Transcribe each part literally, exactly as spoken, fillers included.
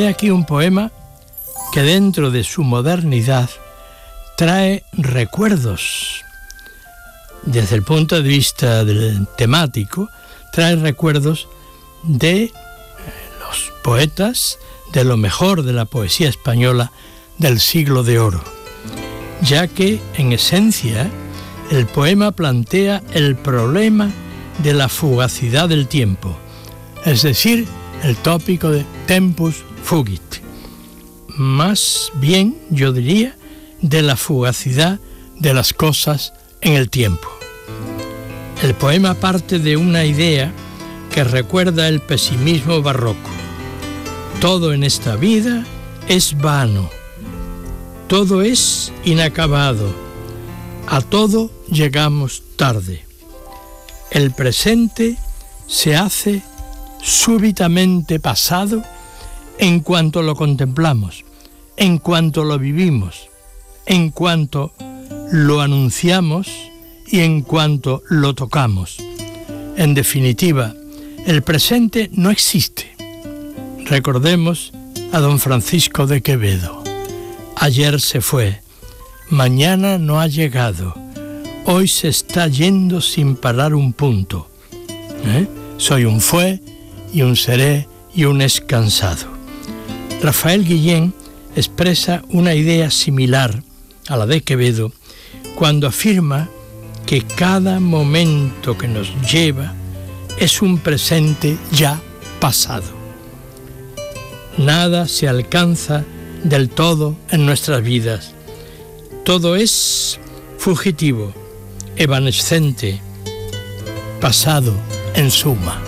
He aquí un poema que dentro de su modernidad trae recuerdos. Desde el punto de vista del temático, trae recuerdos de los poetas, de lo mejor de la poesía española del siglo de oro, ya que, en esencia, el poema plantea el problema de la fugacidad del tiempo, es decir, el tópico de tempus fugit. Más bien, yo diría, de la fugacidad de las cosas en el tiempo. El poema parte de una idea que recuerda el pesimismo barroco. Todo en esta vida es vano, todo es inacabado, a todo llegamos tarde. El presente se hace súbitamente pasado en cuanto lo contemplamos, en cuanto lo vivimos, en cuanto lo anunciamos y en cuanto lo tocamos. En definitiva, el presente no existe. Recordemos a don Francisco de Quevedo. Ayer se fue, mañana no ha llegado, hoy se está yendo sin parar un punto. ¿Eh? Soy un fue y un seré y un es cansado. Rafael Guillén expresa una idea similar a la de Quevedo cuando afirma que cada momento que nos lleva es un presente ya pasado. Nada se alcanza del todo en nuestras vidas. Todo es fugitivo, evanescente, pasado en suma.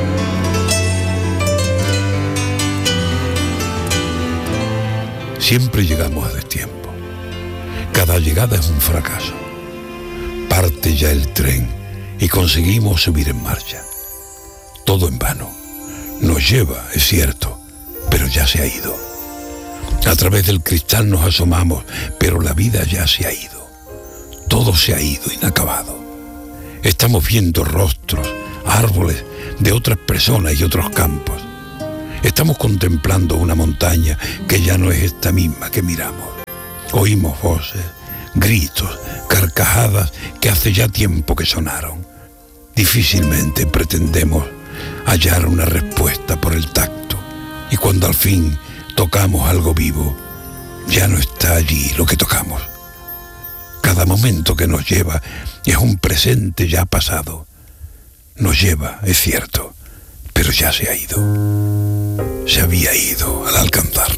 Siempre llegamos a destiempo. Cada llegada es un fracaso. Parte ya el tren y conseguimos subir en marcha. Todo en vano. Nos lleva, es cierto, pero ya se ha ido. A través del cristal nos asomamos, pero la vida ya se ha ido. Todo se ha ido inacabado. Estamos viendo rostros, árboles de otras personas y otros campos. Estamos contemplando una montaña que ya no es esta misma que miramos. Oímos voces, gritos, carcajadas que hace ya tiempo que sonaron. Difícilmente pretendemos hallar una respuesta por el tacto. Y cuando al fin tocamos algo vivo, ya no está allí lo que tocamos. Cada momento que nos lleva es un presente ya pasado. Nos lleva, es cierto, pero ya se ha ido. Se había ido al alcanzarlo.